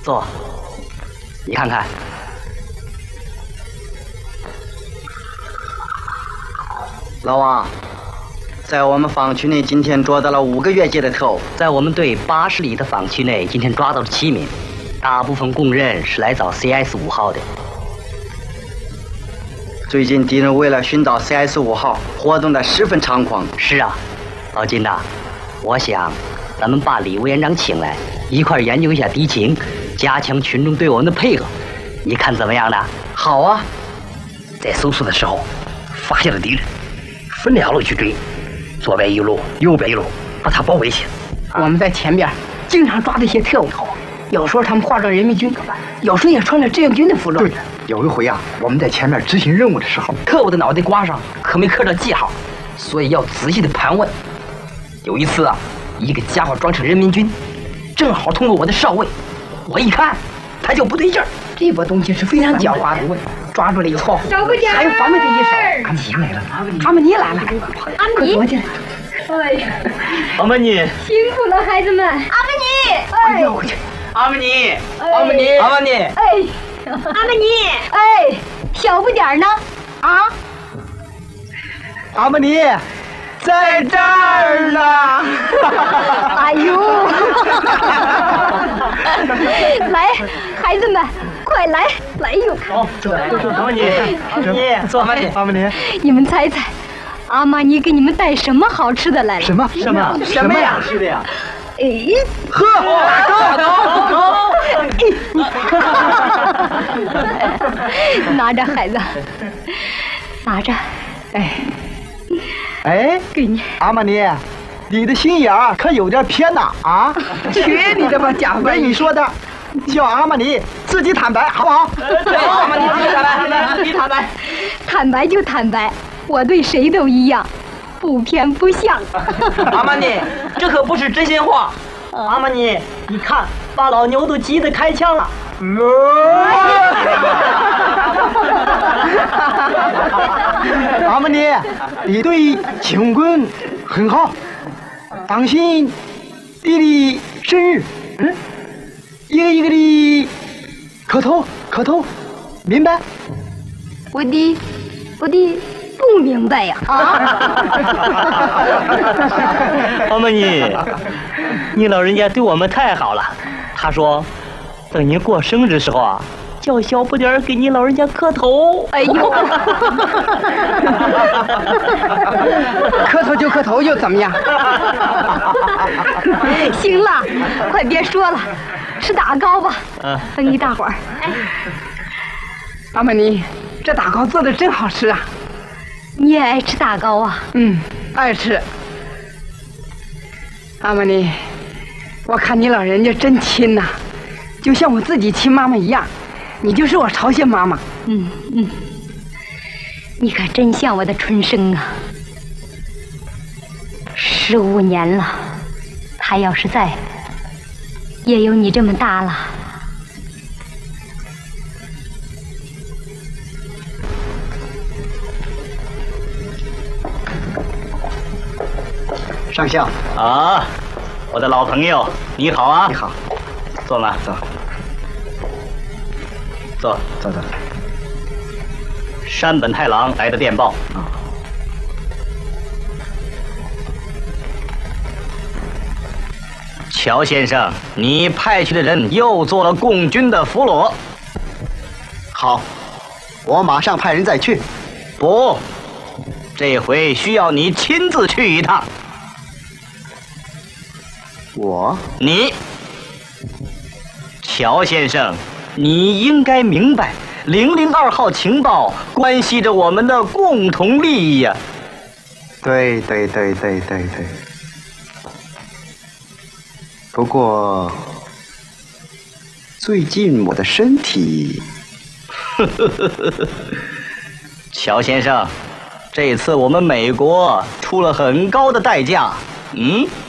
坐，你看看。 老王，在我们防区内今天捉到了5个越界的特务， 在我们队80里的防区内，今天抓到了7名，大部分供认是来找 CS5号的。 最近敌人为了寻找 CS5号，活动得十分猖狂。 是啊，老金呐，我想咱们把李委员长请来，一块研究一下敌情，加强群众对我们的配合，你看怎么样呢？ 好啊， 在搜索的时候发现了敌人，分2路去追，左边1路，右边1路，把他包围起来。 我们在前边经常抓的一些特务，有时候他们化妆人民军，有时候也穿着志愿军的服装。 对，有一回啊，我们在前面执行任务的时候， 特务的脑袋瓜上可没刻着记号，所以要仔细的盘问。有一次啊，一个家伙装成人民军，正好通过我的哨位，我一看他就不对劲儿，这波东西是非常狡猾的，抓住了以后还有防备的一手。 阿米来了， 阿玛尼来了， 阿米， 快躲起来！ 哎呀， 阿玛尼， 辛苦了，孩子们。阿玛尼，哎， 阿玛尼， 阿玛尼，阿玛尼， 哎，阿玛尼，哎，小不点儿呢？啊？ 阿玛尼，在这儿呢。 哎呦！来，孩子们，快来，来哟！ 好，阿玛尼，坐， 阿玛尼， 你们猜猜，阿玛尼给你们带什么好吃的来了？ 什么呀？ 吃的呀？ 哎， 喝， 拿着，孩子，拿着， 哎， 给你。 阿玛尼，你的心眼儿可有点偏呐啊！ 去你的吧，假跟扮！ 你说的，叫阿玛尼自己坦白，好不好？ 对，阿玛尼自己坦白， 你坦白。 坦白就坦白，我对谁都一样，不偏不向。 阿玛尼，这可不是真心话。阿玛尼，你看，把老牛都急得开枪了。 阿玛尼，你对请quân很好，当心弟弟生日，一个一个的磕头，明白？ 我的不明白呀！ 阿玛尼，你老人家对我们太好了。他说，等您过生日的时候啊，叫小不点儿给你老人家磕头。 哎呦， 磕头就磕头又怎么样？ 行了，快别说了，吃打糕吧。等一大会儿。 阿玛尼，这打糕做的真好吃啊！ 你也爱吃打糕啊？ 爱吃。阿玛尼，我看你老人家真亲呐，就像我自己亲妈妈一样，你就是我朝鲜妈妈。 你可真像我的春生啊！15年了，他要是在，也有你这么大了。 上校啊，我的老朋友，你好啊！ 你好， 坐嘛，坐。山本太郎来的电报啊。乔先生，你派去的人又做了共军的俘虏。 好，我马上派人再去。 不，这回需要你亲自去一趟。你，乔先生，你应该明白，002号情报关系着我们的共同利益呀。 对。不过，最近我的身体…… 乔先生，这次我们美国出了很高的代价。